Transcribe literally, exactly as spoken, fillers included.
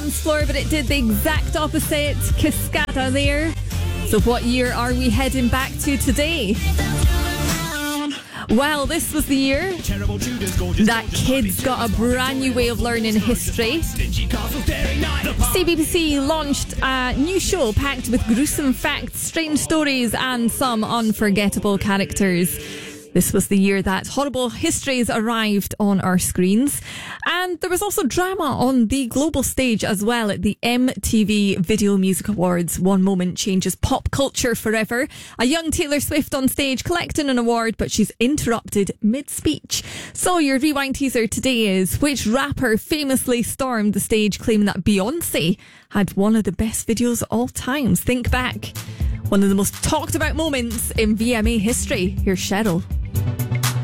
dance floor, but it did the exact opposite. Cascada there. So what year are we heading back to today? Well, this was the year that kids got a brand new way of learning history. C B B C launched a new show packed with gruesome facts, strange stories and some unforgettable characters. This was the year that horrible histories arrived on our screens. And there was also drama on the global stage as well at the M T V Video Music Awards. One moment changes pop culture forever. A young Taylor Swift on stage collecting an award, but she's interrupted mid-speech. So your rewind teaser today is, which rapper famously stormed the stage claiming that Beyonce had one of the best videos of all times? Think back. One of the most talked about moments in V M A history. Here's Cheryl.